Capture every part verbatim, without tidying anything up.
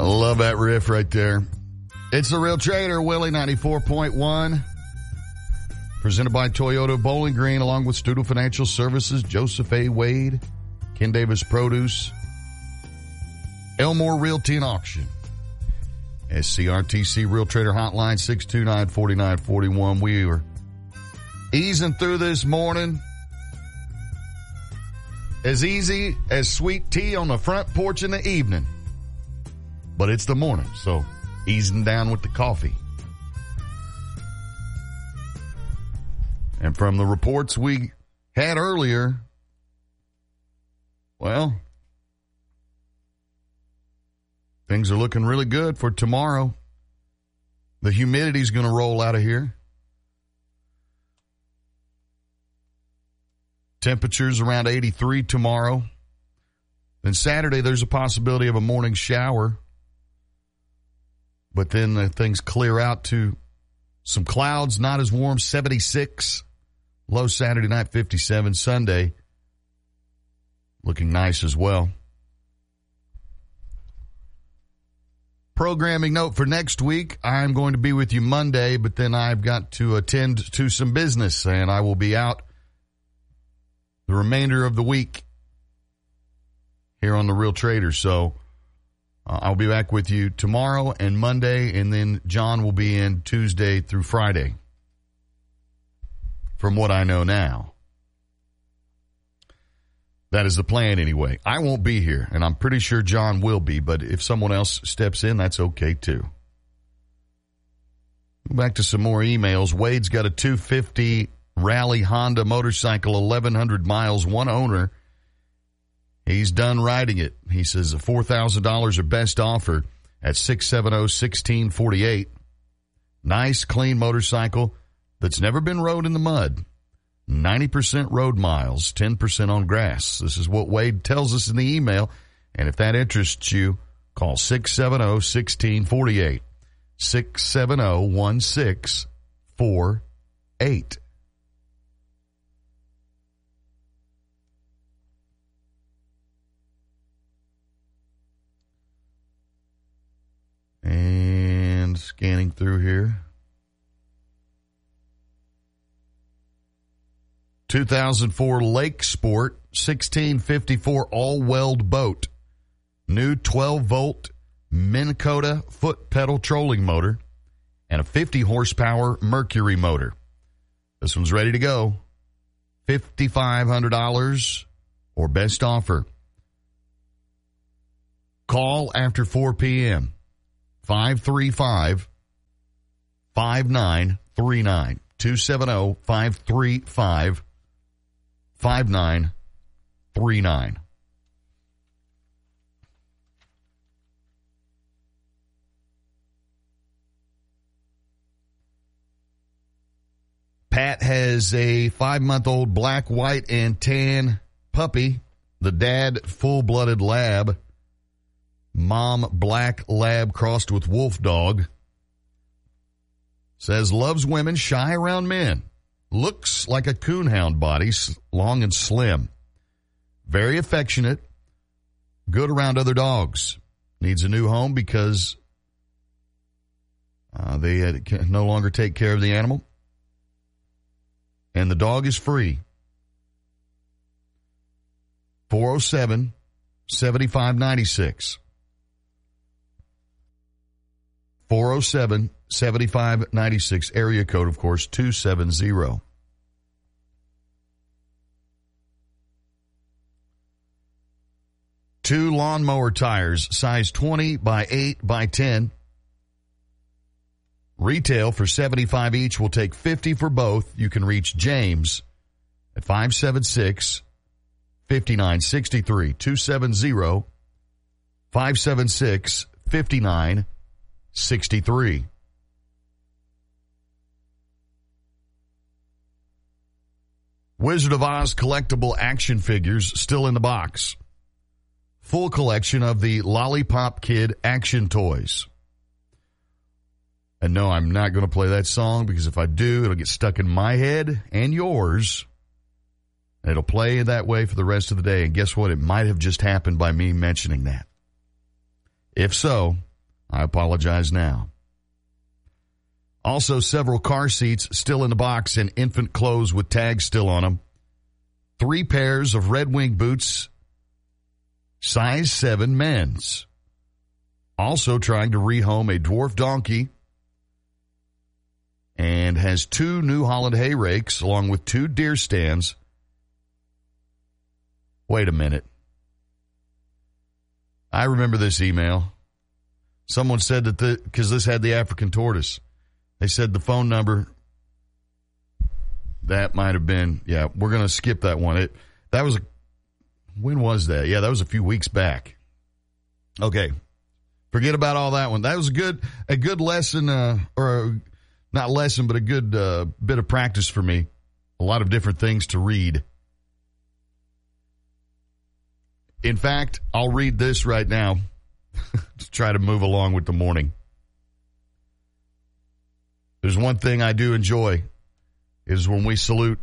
I love that riff right there. It's The Real Trader, Willie ninety-four point one. Presented by Toyota Bowling Green, along with Studo Financial Services, Joseph A. Wade, Ken Davis Produce, Elmore Realty and Auction. S C R T C Real Trader Hotline, six two nine, four nine four one. We are easing through this morning. As easy as sweet tea on the front porch in the evening. But it's the morning, so easing down with the coffee. And from the reports we had earlier, well, things are looking really good for tomorrow. The humidity's going to roll out of here. Temperatures around eighty-three tomorrow. Then Saturday, there's a possibility of a morning shower. But then the things clear out to some clouds, not as warm, seventy-six. Low Saturday night, fifty-seven. Sunday, looking nice as well. Programming note for next week, I'm going to be with you Monday, but then I've got to attend to some business, and I will be out the remainder of the week here on The Real Trader. So uh, I'll be back with you tomorrow and Monday, and then John will be in Tuesday through Friday, from what I know now. That is the plan anyway. I won't be here, and I'm pretty sure John will be, but if someone else steps in, that's okay too. Go back to some more emails. Wade's got a two fifty Rally Honda motorcycle, eleven hundred miles, one owner. He's done riding it. He says four thousand dollars or best offer at six seven zero, one six four eight. Nice, clean motorcycle that's never been rode in the mud. ninety percent road miles, ten percent on grass. This is what Wade tells us in the email. And if that interests you, call six seven zero, one six four eight. six seven zero, one six four eight. And scanning through here. two thousand four Lake Sport sixteen fifty-four all-weld boat. New twelve volt Minn Kota foot pedal trolling motor and a fifty horsepower Mercury motor. This one's ready to go. five thousand five hundred dollars or best offer. Call after four p.m. five three five, five nine three nine. two seven zero, five three five, five nine three nine. Pat has a five-month-old black, white, and tan puppy. The dad, full-blooded lab. Mom, black lab crossed with wolf dog. Says loves women, shy around men. Looks like a coonhound body, long and slim. Very affectionate. Good around other dogs. Needs a new home because uh, they uh, can no longer take care of the animal. And the dog is free. four oh seven, seven five nine six. four oh seven, seven five nine six. Area code, of course, two seven zero. Two lawnmower tires, size twenty by eight by ten. Retail for seventy-five each. Will take fifty for both. You can reach James at five seven six, five nine six three. two seven zero, five seven six, five nine six three. Wizard of Oz collectible action figures still in the box. Full collection of the Lollipop Kid action toys. And no, I'm not going to play that song because if I do, it'll get stuck in my head and yours. It'll play that way for the rest of the day. And guess what? It might have just happened by me mentioning that. If so, I apologize now. Also, several car seats still in the box and infant clothes with tags still on them. Three pairs of Red Wing boots, size seven men's. Also trying to rehome a dwarf donkey and has two New Holland hay rakes along with two deer stands. Wait a minute. I remember this email. Someone said that the, because this had the African tortoise, they said the phone number, that might have been, yeah, we're going to skip that one. It, that was, a, when was that? Yeah, that was a few weeks back. Okay. Forget about all that one. That was a good, a good lesson, uh, or a, not lesson, but a good uh, bit of practice for me. A lot of different things to read. In fact, I'll read this right now to try to move along with the morning. There's one thing I do enjoy is when we salute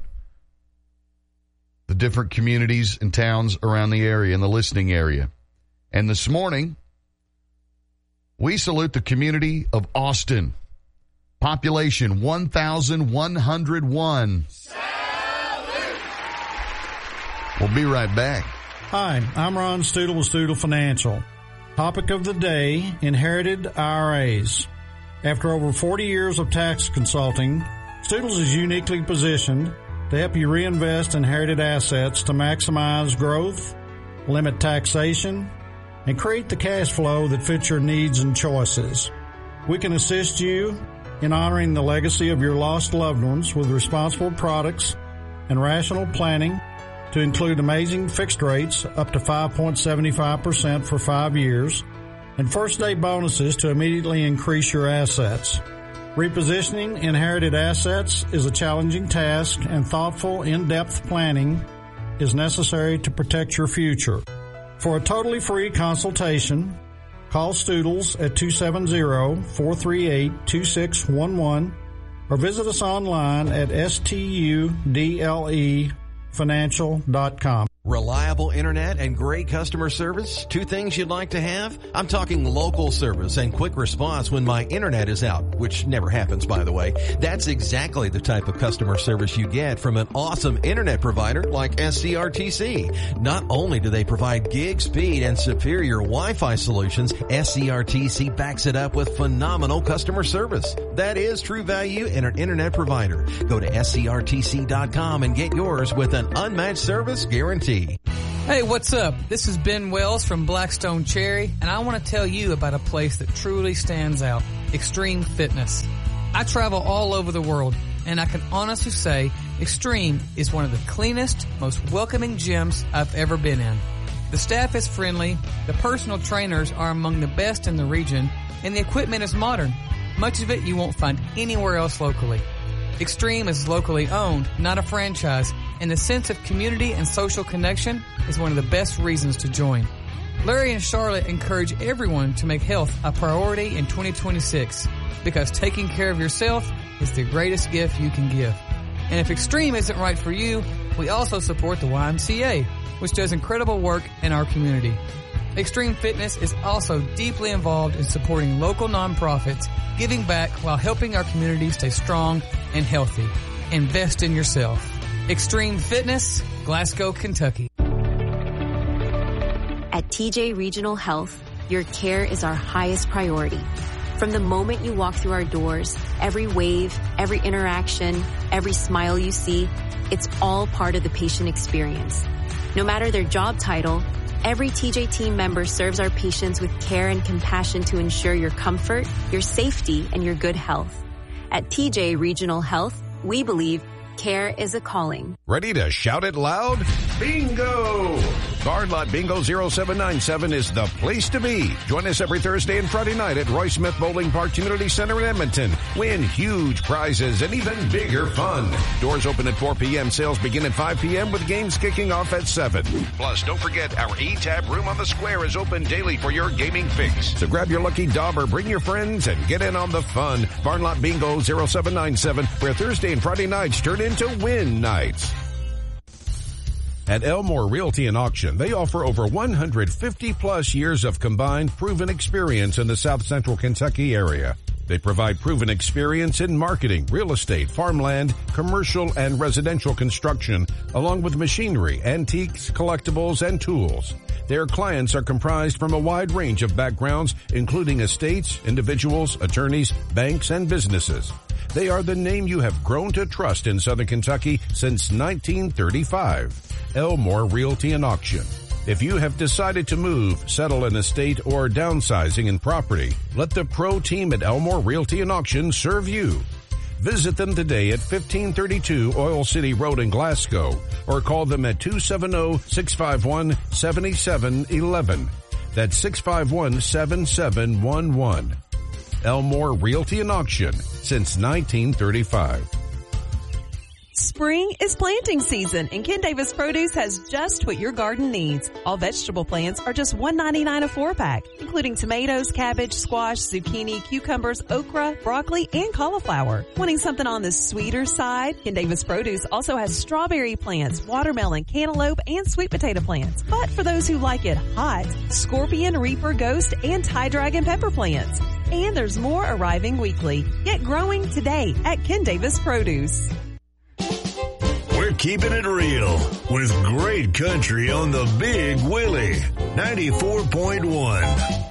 the different communities and towns around the area, in the listening area. And this morning, we salute the community of Austin. Population one thousand one hundred one. Salute! We'll be right back. Hi, I'm Ron Stoodle with Stoodle Financial. Topic of the day, inherited I R As. After over forty years of tax consulting, Stoodles is uniquely positioned to help you reinvest inherited assets to maximize growth, limit taxation, and create the cash flow that fits your needs and choices. We can assist you in honoring the legacy of your lost loved ones with responsible products and rational planning to include amazing fixed rates up to five point seven five percent for five years and first-day bonuses to immediately increase your assets. Repositioning inherited assets is a challenging task, and thoughtful, in-depth planning is necessary to protect your future. For a totally free consultation, call Stoodles at two seven zero, four three eight, two six one one or visit us online at S T U D L E financial dot com. Reliable internet and great customer service, two things you'd like to have? I'm talking local service and quick response when my internet is out, which never happens, by the way. That's exactly the type of customer service you get from an awesome internet provider like S C R T C. Not only do they provide gig speed and superior Wi-Fi solutions, S C R T C backs it up with phenomenal customer service. That is true value in an internet provider. Go to S C R T C dot com and get yours with an unmatched service guarantee. Hey, what's up? This is Ben Wells from Blackstone Cherry, and I want to tell you about a place that truly stands out, Extreme Fitness. I travel all over the world, and I can honestly say Extreme is one of the cleanest, most welcoming gyms I've ever been in. The staff is friendly, the personal trainers are among the best in the region, and the equipment is modern. Much of it you won't find anywhere else locally. Extreme is locally owned, not a franchise, and the sense of community and social connection is one of the best reasons to join. Larry and Charlotte encourage everyone to make health a priority in twenty twenty-six because taking care of yourself is the greatest gift you can give. And if Extreme isn't right for you, we also support the Y M C A, which does incredible work in our community. Extreme Fitness is also deeply involved in supporting local nonprofits, giving back while helping our community stay strong and healthy. Invest in yourself. Extreme Fitness, Glasgow, Kentucky. At T J Regional Health, your care is our highest priority. From the moment you walk through our doors, every wave, every interaction, every smile you see, it's all part of the patient experience. No matter their job title, every T J team member serves our patients with care and compassion to ensure your comfort, your safety, and your good health. At T J Regional Health, we believe care is a calling. Ready to shout it loud? Bingo! Barn Lot Bingo zero seven nine seven is the place to be. Join us every Thursday and Friday night at Roy Smith Bowling Park Community Center in Edmonton. Win huge prizes and even bigger fun. Doors open at four p.m. Sales begin at five p.m. with games kicking off at seven. Plus, don't forget our E-Tab room on the square is open daily for your gaming fix. So grab your lucky dauber, bring your friends, and get in on the fun. Barn Lot Bingo zero seven nine seven, where Thursday and Friday nights turn into win nights. At Elmore Realty and Auction, they offer over one hundred fifty plus years of combined proven experience in the South Central Kentucky area. They provide proven experience in marketing, real estate, farmland, commercial, and residential construction, along with machinery, antiques, collectibles, and tools. Their clients are comprised from a wide range of backgrounds, including estates, individuals, attorneys, banks, and businesses. They are the name you have grown to trust in Southern Kentucky since nineteen thirty-five. Elmore Realty and Auction. If you have decided to move, settle an estate, or downsizing in property, let the pro team at Elmore Realty and Auction serve you. Visit them today at fifteen thirty-two Oil City Road in Glasgow, or call them at two seven zero, six five one, seven seven one one. That's six five one, seven seven one one. Elmore Realty and Auction since nineteen thirty-five. Spring is planting season, and Ken Davis Produce has just what your garden needs. All vegetable plants are just one ninety-nine a four-pack, including tomatoes, cabbage, squash, zucchini, cucumbers, okra, broccoli, and cauliflower. Wanting something on the sweeter side? Ken Davis Produce also has strawberry plants, watermelon, cantaloupe, and sweet potato plants. But for those who like it hot, scorpion, reaper, ghost, and Thai dragon pepper plants. And there's more arriving weekly. Get growing today at Ken Davis Produce. We're keeping it real with great country on the Big Willie ninety-four point one.